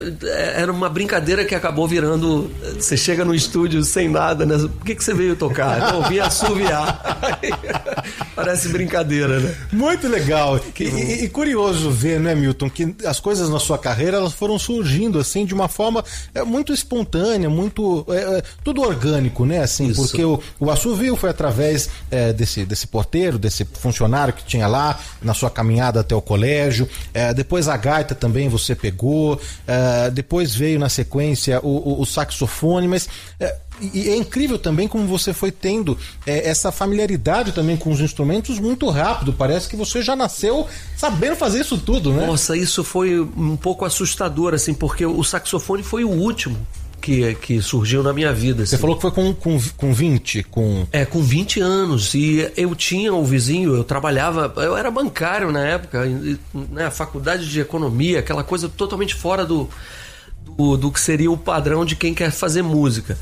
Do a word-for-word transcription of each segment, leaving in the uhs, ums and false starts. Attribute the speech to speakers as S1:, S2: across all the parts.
S1: era uma brincadeira que acabou virando... Você chega no estúdio sem nada, né? Por que, que você veio tocar? Então, eu vim assoviar. Parece brincadeira, né?
S2: Muito legal. E, e, e curioso ver, né, Milton, que as coisas na sua carreira elas foram surgindo assim de uma forma é, muito espontânea, muito é, é, tudo orgânico, né? Assim, Isso. porque o, o assovio foi através é, desse, desse porteiro, desse funcionário que tinha lá na sua caminhada até o colégio. É, depois a gaita também você pegou. É, depois veio na sequência o, o, o saxofone, mas é, e é incrível também como você foi tendo é, essa familiaridade também com os instrumentos muito rápido. Parece que você já nasceu sabendo fazer isso tudo, né?
S1: Nossa, isso foi um pouco assustador, assim, porque o saxofone foi o último que, que surgiu na minha vida. Assim.
S2: Você falou que foi com, com, com vinte? Com...
S1: É, com vinte anos. E eu tinha um vizinho, eu trabalhava, eu era bancário na época, né, faculdade de economia, aquela coisa totalmente fora do, do, do que seria o padrão de quem quer fazer música.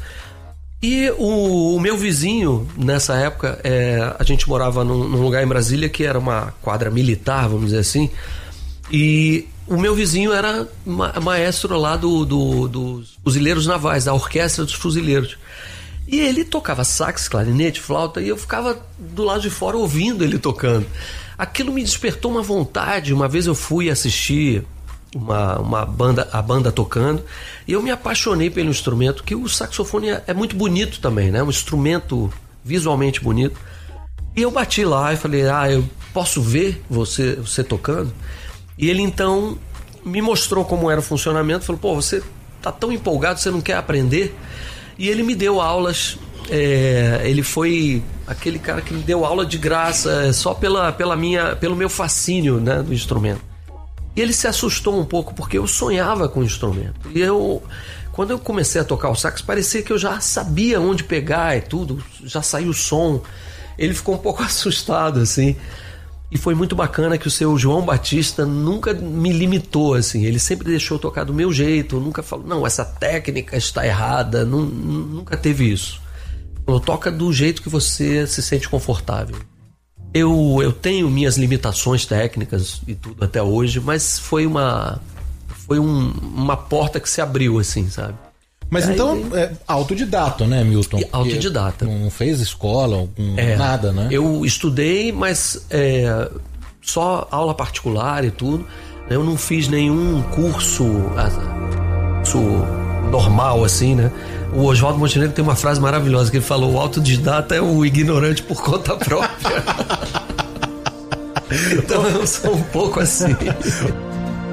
S1: E o, o meu vizinho, nessa época, é, a gente morava num, num lugar em Brasília que era uma quadra militar, vamos dizer assim, e o meu vizinho era ma- maestro lá do, do, dos fuzileiros navais, da orquestra dos fuzileiros. E ele tocava sax, clarinete, flauta, e eu ficava do lado de fora ouvindo ele tocando. Aquilo me despertou uma vontade. Uma vez eu fui assistir uma, uma banda, a banda tocando, e eu me apaixonei pelo instrumento, que o saxofone é, é muito bonito também, né? Um instrumento visualmente bonito. E eu bati lá e falei, ah, eu posso ver você, você tocando? E ele então me mostrou como era o funcionamento, falou, pô, você tá tão empolgado, você não quer aprender? E ele me deu aulas, é, ele foi aquele cara que me deu aula de graça, só pela, pela minha, pelo meu fascínio, né, do instrumento. E ele se assustou um pouco, porque eu sonhava com o instrumento. E eu, quando eu comecei a tocar o sax, parecia que eu já sabia onde pegar e tudo, já saiu o som. Ele ficou um pouco assustado, assim. E foi muito bacana que o seu João Batista nunca me limitou, assim. Ele sempre deixou eu tocar do meu jeito, nunca falou, não, essa técnica está errada, não, nunca teve isso. Falou, toca do jeito que você se sente confortável. Eu, eu tenho minhas limitações técnicas e tudo até hoje, mas foi uma, foi um, uma porta que se abriu, assim, sabe?
S2: Mas aí, então, é autodidata, né, Milton?
S1: Autodidata.
S2: Não fez escola, algum, é, nada, né?
S1: Eu estudei, mas é, só aula particular e tudo. Eu não fiz nenhum curso, curso normal, assim, né? O Oswaldo Montenegro tem uma frase maravilhosa que ele falou, o autodidata é o ignorante por conta própria. Então eu sou um pouco assim.